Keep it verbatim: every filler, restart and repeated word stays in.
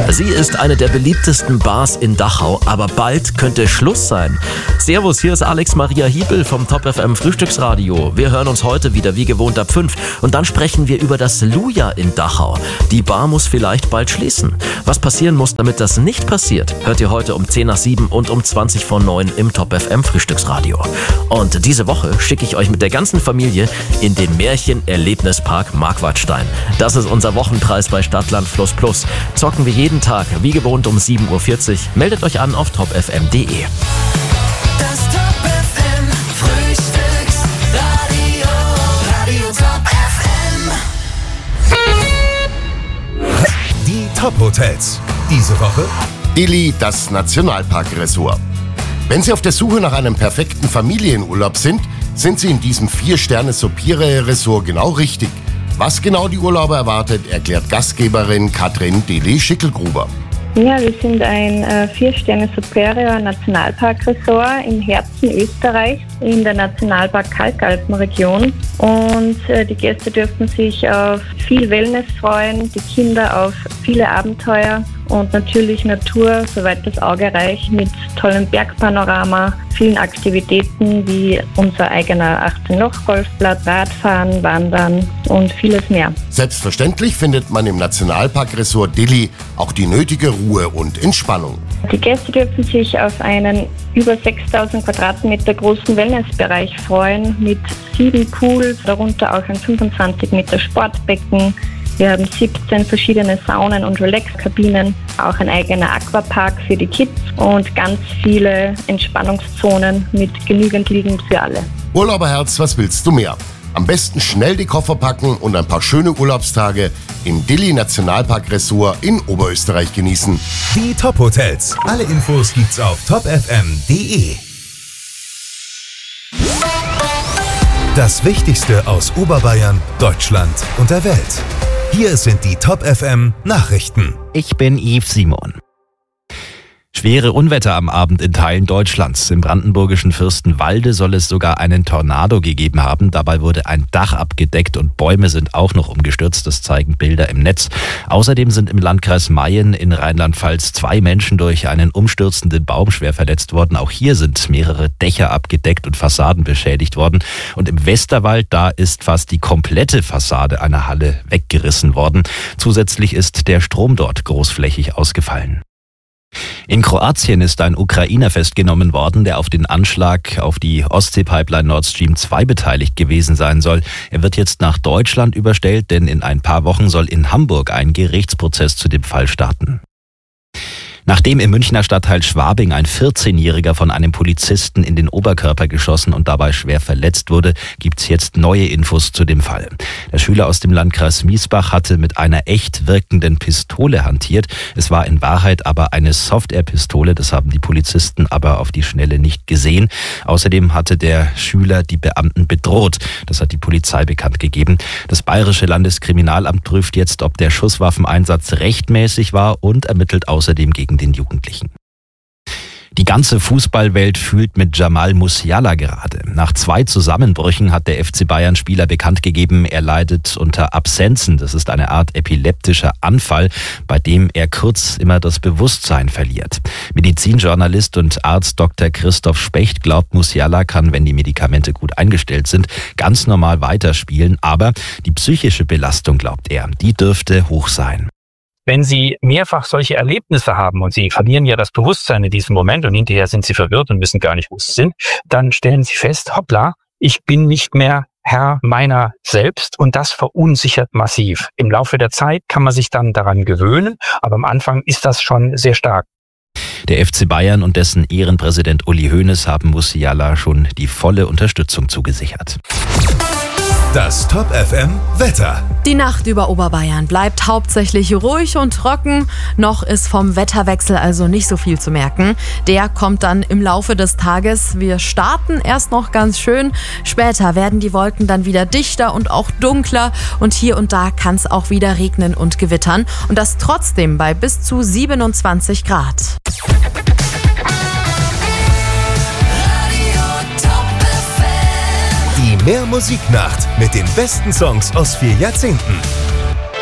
Sie ist eine der beliebtesten Bars in Dachau, aber bald könnte Schluss sein. Servus, hier ist Alex Maria Hiebel vom Top F M Frühstücksradio. Wir hören uns heute wieder wie gewohnt ab fünf und dann sprechen wir über das Luja in Dachau. Die Bar muss vielleicht bald schließen. Was passieren muss, damit das nicht passiert, hört ihr heute um zehn nach sieben und um zwanzig vor neun im Top F M Frühstücksradio. Und diese Woche schicke ich euch mit der ganzen Familie in den Märchen-Erlebnispark Marquardstein. Das ist unser Wochenpreis bei Stadtland Fluss Plus. Zocken wir jeden Tag, wie gewohnt um sieben Uhr vierzig. Meldet euch an auf top f m punkt d e. Das Top F M Frühstücksradio, Radio Top F M. Die Top-Hotels. Diese Woche Dili, das Nationalpark-Ressort. Wenn Sie auf der Suche nach einem perfekten Familienurlaub sind, sind Sie in diesem vier Sterne Superior-Ressort genau richtig. Was genau die Urlauber erwartet, erklärt Gastgeberin Katrin Deli-Schickelgruber. Ja, wir sind ein äh, vier Sterne Superior Nationalpark-Ressort im Herzen Österreichs in der Nationalpark Kalkalpenregion. Und äh, die Gäste dürfen sich auf viel Wellness freuen, die Kinder auf viele Abenteuer und natürlich Natur, soweit das Auge reicht, mit tollem Bergpanorama, vielen Aktivitäten wie unser eigener achtzehn-Loch-Golfplatz, Radfahren, Wandern und vieles mehr. Selbstverständlich findet man im Nationalpark-Ressort Dili auch die nötige Ruhe und Entspannung. Die Gäste dürfen sich auf einen über sechstausend Quadratmeter großen Wellnessbereich freuen mit sieben Pools, darunter auch ein fünfundzwanzig Meter Sportbecken. Wir haben siebzehn verschiedene Saunen und Relaxkabinen, auch ein eigener Aquapark für die Kids und ganz viele Entspannungszonen mit genügend Liegen für alle. Urlauberherz, was willst du mehr? Am besten schnell die Koffer packen und ein paar schöne Urlaubstage im Dili Nationalpark Ressort in Oberösterreich genießen. die Top-Hotels. Alle Infos gibt's auf top f m punkt d e. Das Wichtigste aus Oberbayern, Deutschland und der Welt. Hier sind die Top F M Nachrichten. Ich bin Yves Simon. Schwere Unwetter am Abend in Teilen Deutschlands. Im brandenburgischen Fürstenwalde soll es sogar einen Tornado gegeben haben. Dabei wurde ein Dach abgedeckt und Bäume sind auch noch umgestürzt. Das zeigen Bilder im Netz. Außerdem sind im Landkreis Mayen in Rheinland-Pfalz zwei Menschen durch einen umstürzenden Baum schwer verletzt worden. Auch hier sind mehrere Dächer abgedeckt und Fassaden beschädigt worden. Und im Westerwald, da ist fast die komplette Fassade einer Halle weggerissen worden. Zusätzlich ist der Strom dort großflächig ausgefallen. In Kroatien ist ein Ukrainer festgenommen worden, der auf den Anschlag auf die Ostsee-Pipeline Nord Stream zwei beteiligt gewesen sein soll. Er wird jetzt nach Deutschland überstellt, denn in ein paar Wochen soll in Hamburg ein Gerichtsprozess zu dem Fall starten. Nachdem im Münchner Stadtteil Schwabing ein vierzehnjähriger von einem Polizisten in den Oberkörper geschossen und dabei schwer verletzt wurde, gibt's jetzt neue Infos zu dem Fall. Der Schüler aus dem Landkreis Miesbach hatte mit einer echt wirkenden Pistole hantiert. Es war in Wahrheit aber eine Soft-Air-Pistole, das haben die Polizisten aber auf die Schnelle nicht gesehen. Außerdem hatte der Schüler die Beamten bedroht. Das hat die Polizei bekannt gegeben. Das Bayerische Landeskriminalamt prüft jetzt, ob der Schusswaffeneinsatz rechtmäßig war und ermittelt außerdem gegen den Jugendlichen. Die ganze Fußballwelt fühlt mit Jamal Musiala gerade. Nach zwei Zusammenbrüchen hat der F C Bayern-Spieler bekannt gegeben, er leidet unter Absenzen. Das ist eine Art epileptischer Anfall, bei dem er kurz immer das Bewusstsein verliert. Medizinjournalist und Arzt Doktor Christoph Specht glaubt, Musiala kann, wenn die Medikamente gut eingestellt sind, ganz normal weiterspielen. Aber die psychische Belastung, glaubt er, die dürfte hoch sein. Wenn Sie mehrfach solche Erlebnisse haben und Sie verlieren ja das Bewusstsein in diesem Moment und hinterher sind Sie verwirrt und wissen gar nicht, wo Sie sind, dann stellen Sie fest, hoppla, ich bin nicht mehr Herr meiner selbst und das verunsichert massiv. Im Laufe der Zeit kann man sich dann daran gewöhnen, aber am Anfang ist das schon sehr stark. Der F C Bayern und dessen Ehrenpräsident Uli Hoeneß haben Musiala schon die volle Unterstützung zugesichert. Das Top F M Wetter. Die Nacht über Oberbayern bleibt hauptsächlich ruhig und trocken. Noch ist vom Wetterwechsel also nicht so viel zu merken. Der kommt dann im Laufe des Tages. Wir starten erst noch ganz schön. Später werden die Wolken dann wieder dichter und auch dunkler. Und hier und da kann es auch wieder regnen und gewittern. Und das trotzdem bei bis zu siebenundzwanzig Grad. Die Mehr Musiknacht mit den besten Songs aus vier Jahrzehnten.